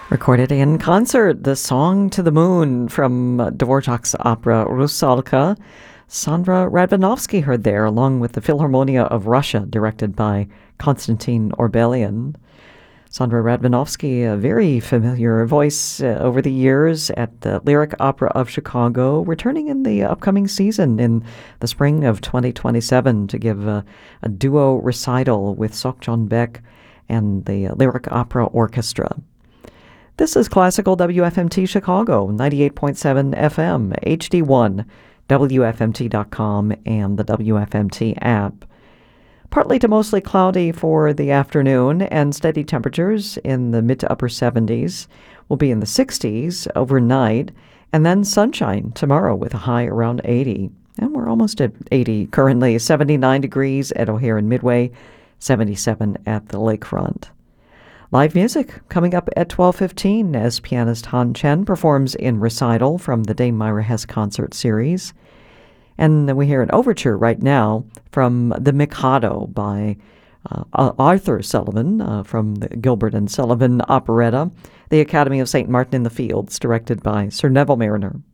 Recorded in concert, the Song to the Moon from Dvorak's opera Rusalka. Sandra Radvanovsky heard there, along with the Philharmonia of Russia, directed by Konstantin Orbelian. Sandra Radvanovsky, a very familiar voice over the years at the Lyric Opera of Chicago, returning in the upcoming season in the spring of 2027 to give a duo recital with Sokjon Beck and the Lyric Opera Orchestra. This is Classical WFMT Chicago, 98.7 FM, HD1, WFMT.com, and the WFMT app. Partly to mostly cloudy for the afternoon, and steady temperatures in the mid to upper 70s. Will be in the 60s overnight, and then sunshine tomorrow with a high around 80. And we're almost at 80 currently, 79 degrees at O'Hare and Midway, 77 at the lakefront. Live music coming up at 12:15 as pianist Han Chen performs in Recital from the Dame Myra Hess concert series. And then we hear an overture right now from The Mikado by Arthur Sullivan from the Gilbert and Sullivan operetta, The Academy of St. Martin in the Fields, directed by Sir Neville Mariner.